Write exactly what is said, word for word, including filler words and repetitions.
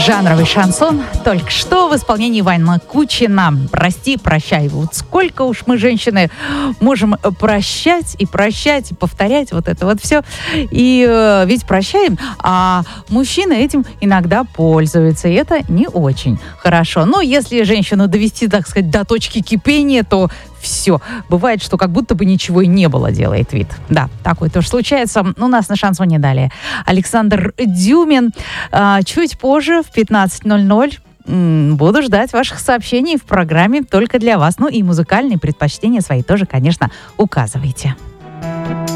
Жанровый шансон только что в исполнении Ивана Кучина. «Прости, прощай». Вот сколько уж мы, женщины, можем прощать и прощать, и повторять вот это вот все. И э, ведь прощаем, а мужчины этим иногда пользуются, и это не очень хорошо. Но если женщину довести, так сказать, до точки кипения, то все. Бывает, что как будто бы ничего и не было, делает вид. Да, такое тоже случается. У нас на шансоне далее Александр Дюмин. А, чуть позже, в пятнадцать ноль ноль, буду ждать ваших сообщений в программе только для вас. Ну и музыкальные предпочтения свои тоже, конечно, указывайте.